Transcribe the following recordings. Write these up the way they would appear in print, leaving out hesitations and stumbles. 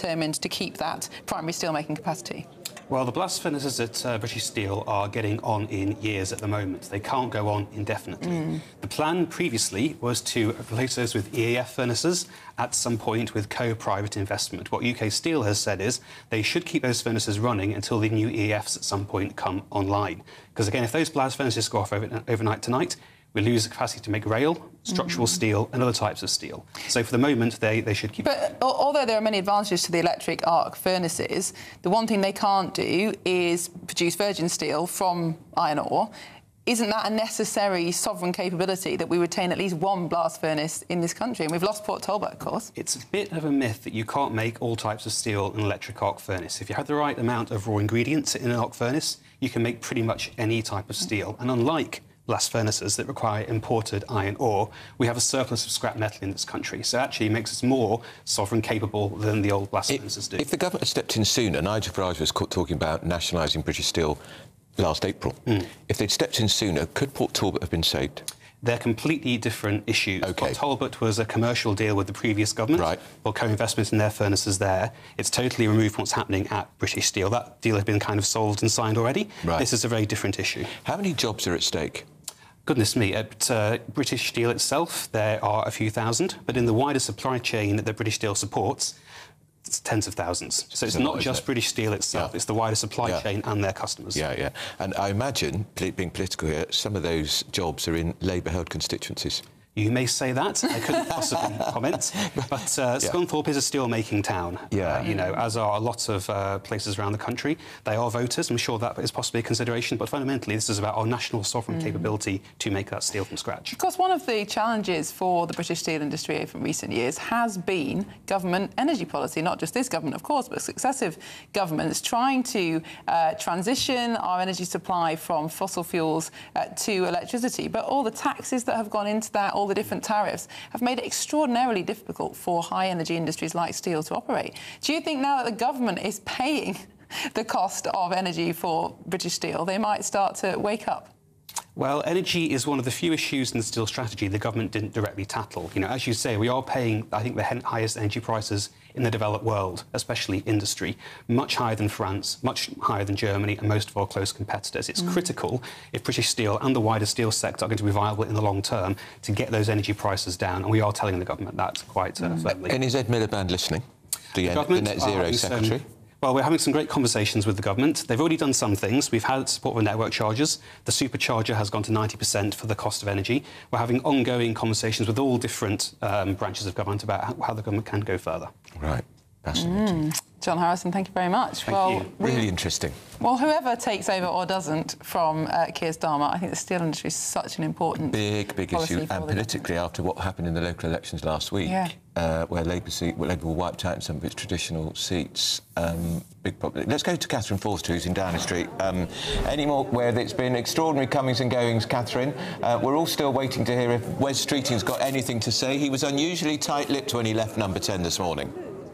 determined to keep that primary steelmaking capacity? Well, the blast furnaces at British Steel are getting on in years at the moment. They can't go on indefinitely. The plan previously was to replace those with EAF furnaces at some point with co-private investment. What UK Steel has said is they should keep those furnaces running until the new EAFs at some point come online. Because, again, if those blast furnaces go off overnight tonight, we lose the capacity to make rail, structural steel and other types of steel. So for the moment, they should keep... But although there are many advantages to the electric arc furnaces, the one thing they can't do is produce virgin steel from iron ore. Isn't that a necessary sovereign capability that we retain at least one blast furnace in this country? And we've lost Port Talbot, of course. It's a bit of a myth that you can't make all types of steel in an electric arc furnace. If you have the right amount of raw ingredients in an arc furnace, you can make pretty much any type of steel. And unlike blast furnaces that require imported iron ore, we have a surplus of scrap metal in this country. So actually it makes us more sovereign capable than the old blast furnaces do. If the government had stepped in sooner, Nigel Farage was talking about nationalising British Steel last April. If they'd stepped in sooner, could Port Talbot have been saved? They're completely different issues. OK. Port Talbot was a commercial deal with the previous government for co-investment in their furnaces there. It's totally removed from what's happening at British Steel. That deal had been kind of solved and signed already. This is a very different issue. How many jobs are at stake? Goodness me, at British Steel itself, there are a few thousand, but in the wider supply chain that British Steel supports, it's tens of thousands. So it's not just British Steel itself, it's the wider supply chain and their customers. And I imagine, being political here, some of those jobs are in Labour-held constituencies. You may say that. I couldn't possibly comment. But Scunthorpe is a steel-making town. You know, as are lots of places around the country. They are voters. I'm sure that is possibly a consideration. But fundamentally, this is about our national sovereign capability to make that steel from scratch. Of course, one of the challenges for the British steel industry over recent years has been government energy policy. Not just this government, of course, but successive governments trying to transition our energy supply from fossil fuels to electricity. But all the taxes that have gone into that, all the different tariffs, have made it extraordinarily difficult for high-energy industries like steel to operate. Do you think now that the government is paying the cost of energy for British Steel, they might start to wake up? Well, energy is one of the few issues in the steel strategy the government didn't directly tackle. You know, as you say, we are paying, I think, the highest energy prices in the developed world, especially industry, much higher than France, much higher than Germany and most of our close competitors. It's critical, if British Steel and the wider steel sector are going to be viable in the long term, to get those energy prices down, and we are telling the government that quite firmly. And is Ed Miliband listening, the Net Zero Secretary? Well, we're having some great conversations with the government. They've already done some things. We've had support for network charges. The supercharger has gone to 90% for the cost of energy. We're having ongoing conversations with all different branches of government about how the government can go further. Right. Fascinating. John Harrison, thank you very much. Thank you. Really interesting. Well, whoever takes over or doesn't from Keir Starmer, I think the steel industry is such an important big issue, and politically after what happened in the local elections last week, where Labour were wiped out in some of its traditional seats. Big problem. Let's go to Catherine Forster, who's in Downing Street. Anymore, where there's been extraordinary comings and goings, Catherine. We're all still waiting to hear if Wes Streeting's got anything to say. He was unusually tight-lipped when he left Number 10 this morning.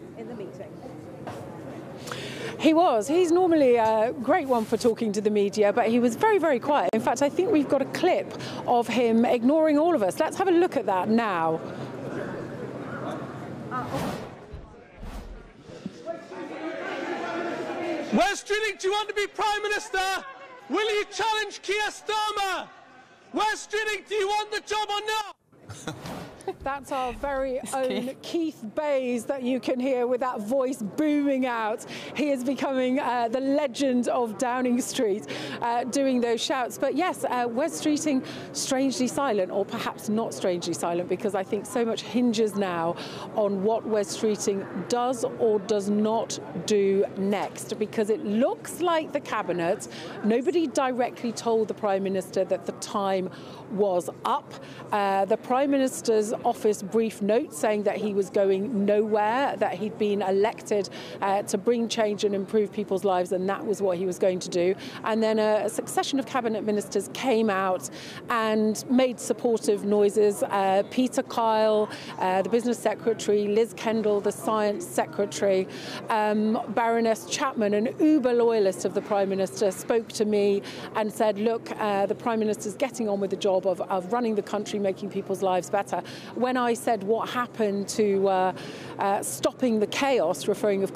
He was. He's normally a great one for talking to the media, but he was very, very quiet. In fact, I think we've got a clip of him ignoring all of us. Let's have a look at that now. Wes Streeting, do you want to be Prime Minister? Will you challenge Keir Starmer? Wes Streeting, do you want the job or not? That's our very own Keith Bayes that you can hear with that voice booming out. He is becoming the legend of Downing Street, doing those shouts. But yes, Wes Streeting strangely silent, or perhaps not strangely silent, because I think so much hinges now on what Wes Streeting does or does not do next, because it looks like the Cabinet, nobody directly told the Prime Minister that the time was up. The Prime Minister's office brief note saying that he was going nowhere, that he'd been elected to bring change and improve people's lives, and that was what he was going to do. And then a succession of cabinet ministers came out and made supportive noises. Peter Kyle, the business secretary, Liz Kendall, the science secretary, Baroness Chapman, an uber loyalist of the Prime Minister, spoke to me and said, look, the Prime Minister's getting on with the job of running the country, making people's lives better. When I said what happened to stopping the chaos, referring, of